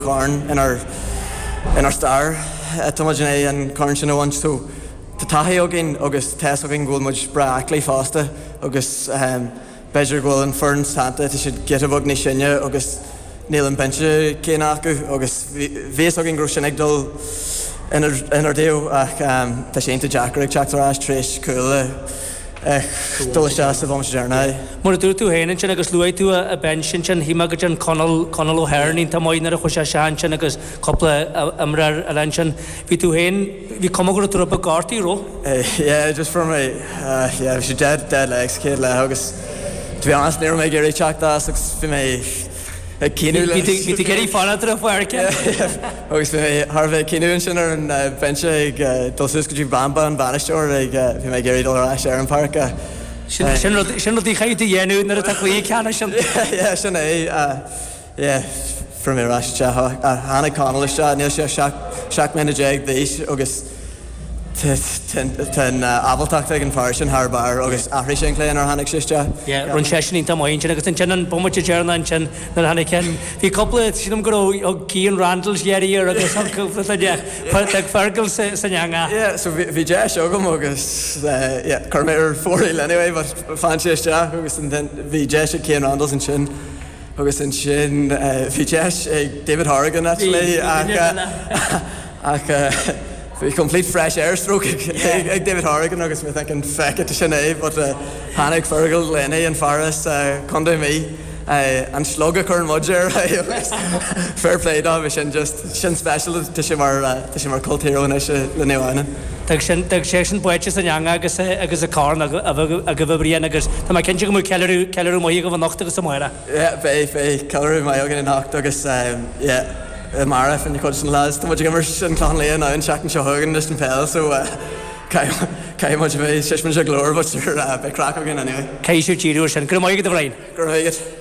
Corn in our star Tomajane and Corn sin one so the tahi ogin agus test ogin goal much bra actly faster agus better goal and Fern Santa to should get a bug ni shinya agus Neil and Bench Kenaku agus Vase ogin grushin egdol in our deal ta shane to Jackrick Jackarash Trish cool Dulcia sa bom journey. Mar tú héann sin agus luaid tú a bench sin hímagat an Conal O'Hearn ta moin ar a chuise sean sin agus coppla amrar a lan sin hí tú héann hí comagur tú up a garty ro. Yeah, just for me yeah, she dead legs kid le agus to be honest near me Gary Chuck das fi me Kinu Viti geri fana tra farke. Agus fi Harvey Kinu sin ar an bench dulsus go bamba an banistor fi me Gary Dollar Sharon Park. Sin rodi chaiti yenu na ta chui kana sin. Yeah, sin yeah, for me rash Hannah Connell shot near Shaq Menajeg the agus ten Avaltach and Farsion Harbar August African Clay and our Hanik Shishja. Yeah, run session in Tamoy and Chen and Bomacha Jernan Chen and Haniken. The couple of them go Key and Randall's Yeri or some couple of Fergal Sanyanga. Yeah, so Vijash Ogomogus, yeah, Carmer 4 anyway, but Fancy Shah, August and then Vijash Key and Randall's and Chin. August and Chin, Vijash, David Horrigan actually. A complete fresh air stroke. David Horrigan, agus me thinking feck it to Sinead, but Hannick, Fergal, Lenny and Forrest, Conde me, and Slugga Kern Mudger. Fair play, Dov, shin special to Shimar cult hero in the new one. Tag section poetches and young agus a corn a give a brian agus. Tam I can't you go Keller Moy of a knock to somewhere. Yeah, Bay, Keller my young and knocked agus, yeah. Marif and the coach and lads, too much gimmers and Clonley and now in Shack and Shahogan, distant Pell, so Kai much of a Shishman Shaglor, but sir, big crack again anyway. Kai should cheer and come on, get the rain. Great.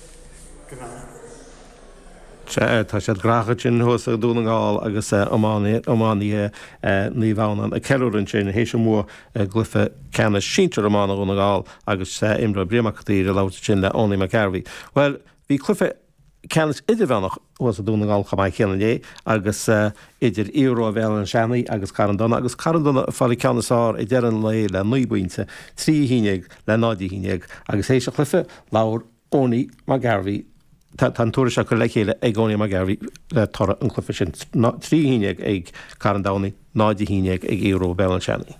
Tá sé grachin hosa dúnaáil agus Omani níomhánan a ceúrin sin hééis mór glufa cena síntar ammána únaáil agus imra bríachtaí a láta sin le ónna McGarvey. Well, bhí clufa Canis idirhánach was a dúnaáil chamá chéanané agus idir euro bhéil an seanaí agus Carandonna agus Carandonna fáí ceanasá i dearan le nubuinte trí híineag le nádí híineag agus hééis a clufa láir ónna McGarvey Tan túra se go le chéile ag ónna McGarvey le tora an clufa sin trí híineag ag Carandonna nádí híineag ag euro bhéil an seanaí.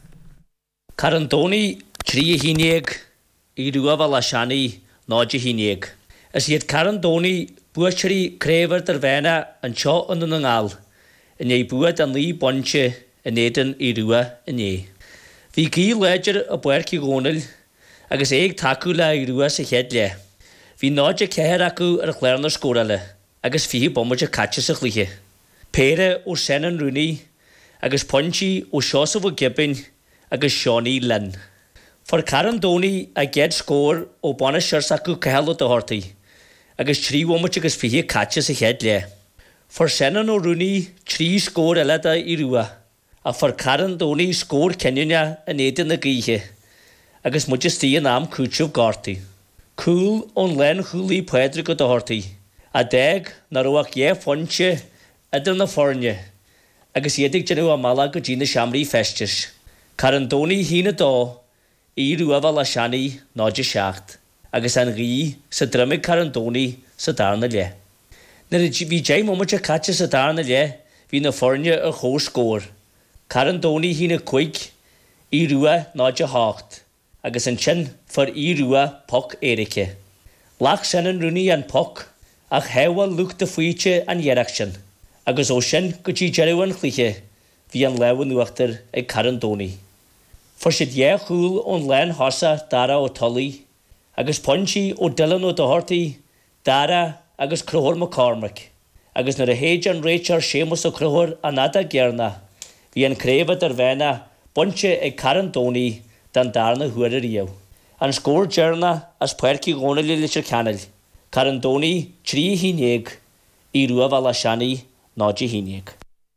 Carandonna trí híineag i ruamh le seanaí nádí híineag. As iad Carandonna buaisirí créimhar ar bhéna an seo an ngáil, in é buad an lí bonse in éan i rua in é. Bhí cí léidir a buirci gónail agus éag taú le i rua sa chead le. Bhí náide ceir acu ar chléirna scóraile agus fihí bomuide caite sa chluthe. Péire ó Senan Rooney agus Ponchi ó Seosamh Gibbon agus Seánaí Lynn. For Carandonna a gcéad scór ó bana sirs acu cehall do hortaí. agus trí womuch agus fihí caite sa chead le. For Senan Rooney trí scór eile i rua, a for Carandonna scór ceniune in éidir na gíthe, agus muide stí an am cúteamh gartaí. Cúil ón len chúlaí Pedro go do hortaí, a déag na roach é fonse idir na forne, agus iedig genú a mala go dtí na seamraí festis. Carandonna hína dó i ruamh le seanaí náide seacht. agus an rí sa drumig Carandonna sa darna le. Nar bhí dé muide caite sa darna le, hí na forne a chó scór. Carandonna hína chuig i rua náide hácht, agus an sin for i rua poc éirice. Lach Senan Rooney an poc, ach hewa lucht de fuite an dhearach sin, agus ó sin go dtí jeú an chluiche, hí an lewa nuachtar ag Carandonna. For si dhé chúil ón len hosa dara ó Tully, agus Ponchi ó Dillon ó do hortaí, dara agus Cruthóir McCormick, agus nar a héid an réitear Seamus ó Cruthóir a nada gearna, hí an créimhad ar bhéna bonse ag Carandonna dan darna huair a riamh. An scór gearna as puirci gónaí leis ar ceannail, Carandonna trí híineag i ruamh le seanaí náide híineag.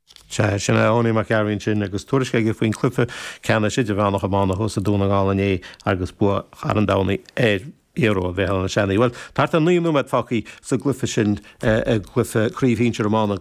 Sinna ónna McGarvey sin agus tuairisce go faoin clufa cena siad a bheannach amánna hosa dúnaáil in é agus bu Carandonna euro bheit an sena. Well, Tá an níú met faí sa glufa sin glufa críomhhín Román